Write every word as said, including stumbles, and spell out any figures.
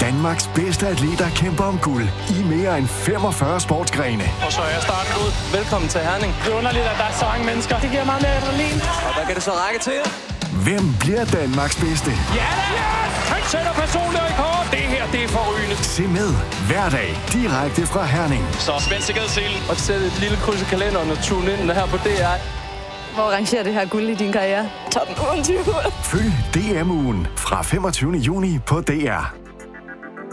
Danmarks bedste atleter kæmper om guld i mere end femogfyrre sportsgrene. Og så er starten ud. Velkommen til Herning. Det er underligt, at der er så mange mennesker. Det giver meget mere adrenalin. Og hvad kan det så række til? Hvem bliver Danmarks bedste? Ja da! Yes! Han sætter personlig rekord. Det her, det er forrygende. Se med hver dag direkte fra Herning. Så spænd sikkerhedsselen. Og sæt et lille kryds i kalenderen og tune ind her på D R. Hvor rangerer det her guld i din karriere? Top otteogtyve. Følg D M-ugen fra femogtyvende juni på D R.